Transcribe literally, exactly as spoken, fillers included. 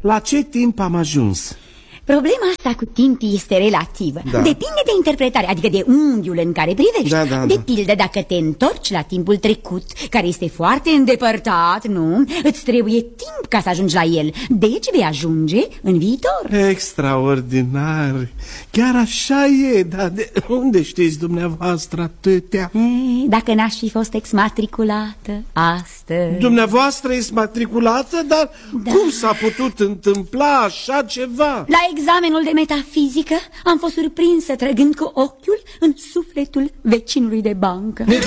La ce timp am ajuns? Problema asta cu timpul este relativă. Da. Depinde de interpretare, adică de unghiul în care privești. Da, da, de da. pildă, dacă te întorci la timpul trecut, care este foarte îndepărtat, nu? Îți trebuie timp ca să ajungi la el. Deci vei ajunge în viitor. Extraordinar. Chiar așa e, dar de unde știți dumneavoastră atâtea? E, dacă n-aș fi fost exmatriculată astăzi. Dumneavoastră e matriculată, dar Da. cum s-a putut întâmpla așa ceva? La examenul de metafizică am fost surprinsă trăgând cu ochiul în sufletul vecinului de bancă.